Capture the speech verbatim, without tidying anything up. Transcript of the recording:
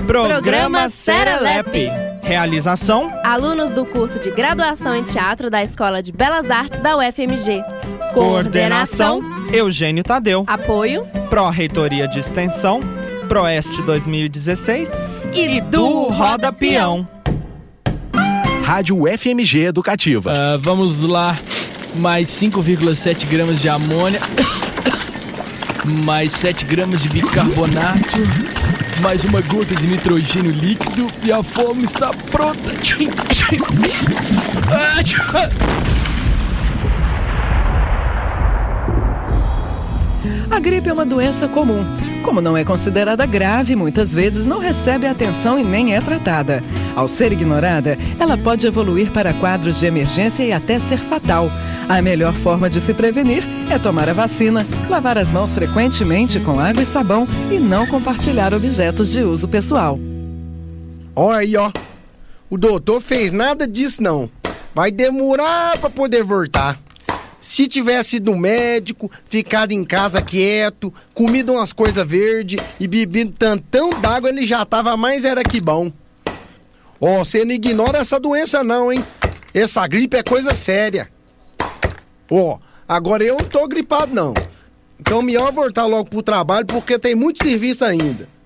Programa Serelepe. Realização: alunos do curso de graduação em teatro da Escola de Belas Artes da U F M G. Coordenação: Eugênio Tadeu. Apoio: Pró-Reitoria de Extensão, Proeste dois mil e dezesseis e, e do Roda Peão. Rádio U F M G Educativa. Uh, vamos lá, mais cinco vírgula sete gramas de amônia, mais sete gramas de bicarbonato, mais uma gota de nitrogênio líquido e a fórmula está pronta. A gripe é uma doença comum. Como não é considerada grave, muitas vezes não recebe atenção e nem é tratada. Ao ser ignorada, ela pode evoluir para quadros de emergência e até ser fatal. A melhor forma de se prevenir é tomar a vacina, lavar as mãos frequentemente com água e sabão e não compartilhar objetos de uso pessoal. Olha aí, ó. O doutor fez nada disso, não. Vai demorar para poder voltar. Se tivesse ido no médico, ficado em casa quieto, comido umas coisas verdes e bebido tantão d'água, ele já tava mais era que bom. Ó, oh, você não ignora essa doença não, hein? Essa gripe é coisa séria. Ó, oh, agora eu não tô gripado não. Então melhor voltar logo pro trabalho porque tem muito serviço ainda.